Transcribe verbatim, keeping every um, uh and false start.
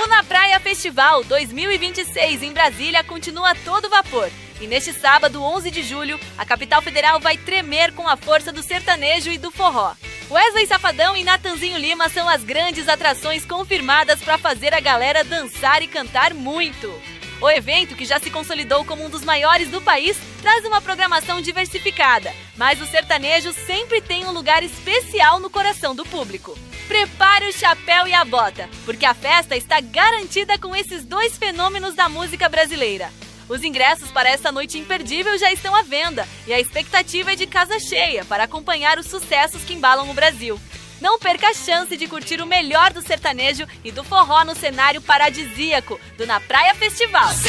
O Na Praia Festival dois mil e vinte e seis em Brasília continua a todo vapor. E neste sábado, onze de julho, a capital federal vai tremer com a força do sertanejo e do forró. Wesley Safadão e Natanzinho Lima são as grandes atrações confirmadas para fazer a galera dançar e cantar muito. O evento, que já se consolidou como um dos maiores do país, traz uma programação diversificada, mas o sertanejo sempre tem um lugar especial no coração do público. Prepare o chapéu e a bota, porque a festa está garantida com esses dois fenômenos da música brasileira. Os ingressos para essa noite imperdível já estão à venda e a expectativa é de casa cheia para acompanhar os sucessos que embalam o Brasil. Não perca a chance de curtir o melhor do sertanejo e do forró no cenário paradisíaco do Na Praia Festival.